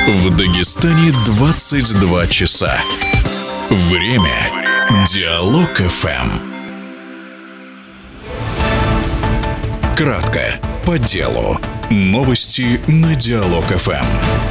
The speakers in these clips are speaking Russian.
В Дагестане 22 часа. Время Диалог ФМ. Кратко, по делу. Новости на Диалог ФМ.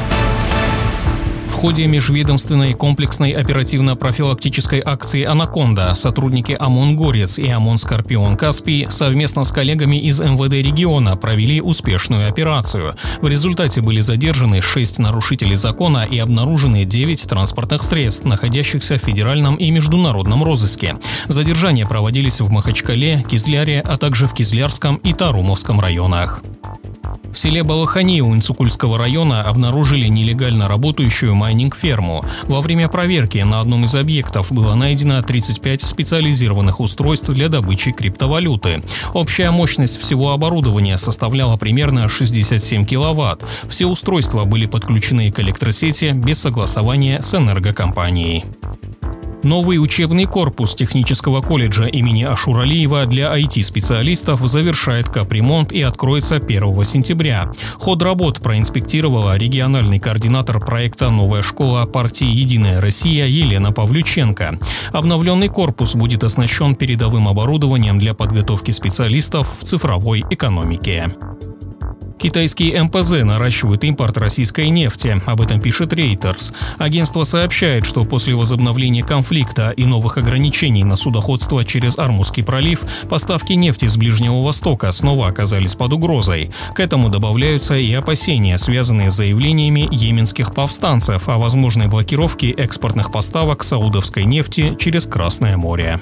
В ходе межведомственной комплексной оперативно-профилактической акции «Анаконда» сотрудники ОМОН «Горец» и ОМОН «Скорпион Каспий» совместно с коллегами из МВД региона провели успешную операцию. В результате были задержаны 6 нарушителей закона и обнаружены 9 транспортных средств, находящихся в федеральном и международном розыске. Задержания проводились в Махачкале, Кизляре, а также в Кизлярском и Тарумовском районах. В селе Балахани у Инцукульского района обнаружили нелегально работающую майнинг-ферму. Во время проверки на одном из объектов было найдено 35 специализированных устройств для добычи криптовалюты. Общая мощность всего оборудования составляла примерно 67 киловатт. Все устройства были подключены к электросети без согласования с энергокомпанией. Новый учебный корпус технического колледжа имени Ашуралиева для IT-специалистов завершает капремонт и откроется 1 сентября. Ход работ проинспектировала региональный координатор проекта «Новая школа» партии «Единая Россия» Елена Павлюченко. Обновленный корпус будет оснащен передовым оборудованием для подготовки специалистов в цифровой экономике. Китайские МПЗ наращивают импорт российской нефти. Об этом пишет Reuters. Агентство сообщает, что после возобновления конфликта и новых ограничений на судоходство через Ормузский пролив поставки нефти с Ближнего Востока снова оказались под угрозой. К этому добавляются и опасения, связанные с заявлениями йеменских повстанцев о возможной блокировке экспортных поставок саудовской нефти через Красное море.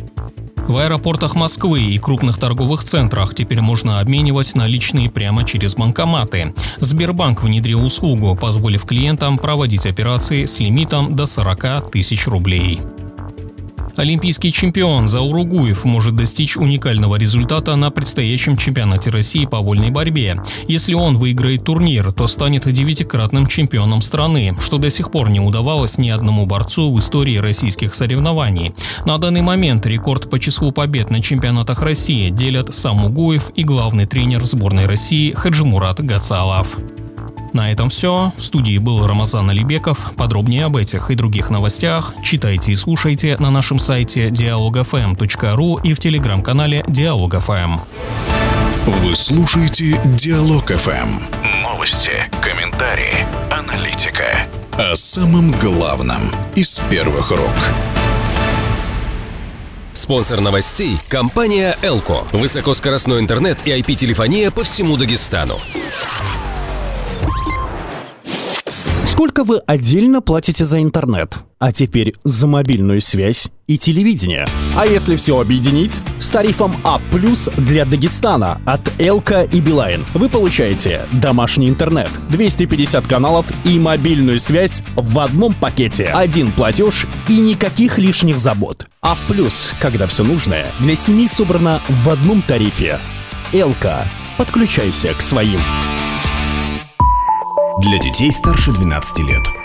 В аэропортах Москвы и крупных торговых центрах теперь можно обменивать наличные прямо через банкоматы. Сбербанк внедрил услугу, позволив клиентам проводить операции с лимитом до 40 тысяч рублей. Олимпийский чемпион Заур Угуев может достичь уникального результата на предстоящем чемпионате России по вольной борьбе. Если он выиграет турнир, то станет 9-кратным чемпионом страны, что до сих пор не удавалось ни одному борцу в истории российских соревнований. На данный момент рекорд по числу побед на чемпионатах России делят сам Угуев и главный тренер сборной России Хаджимурат Гацалов. На этом все. В студии был Рамазан Алибеков. Подробнее об этих и других новостях читайте и слушайте на нашем сайте dialogfm.ru и в телеграм-канале Диалог ФМ. Вы слушаете Диалог ФМ. Новости, комментарии, аналитика. О самом главном из первых рук. Спонсор новостей – компания «Элко». Высокоскоростной интернет и IP-телефония по всему Дагестану. Сколько вы отдельно платите за интернет? А теперь за мобильную связь и телевидение. А если все объединить? С тарифом А+ для Дагестана от Элка и Билайн вы получаете домашний интернет, 250 каналов и мобильную связь в одном пакете. Один платеж и никаких лишних забот. А+, когда все нужное, для семьи собрано в одном тарифе. Элка. Подключайся к своим. Для детей старше 12 лет.